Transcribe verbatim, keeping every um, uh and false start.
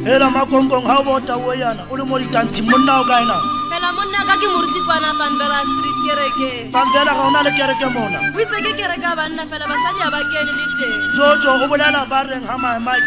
hela makongong ha bota wo yana o le mo ditantshe monna o kae na Hela monna ka ke moruti kwana Panbela Street kereke. Panbela ga ona le kereke mona Witse ke kereka banna fela basadi a ba kene le teng. Jojo o bolela ba reng ha mai mai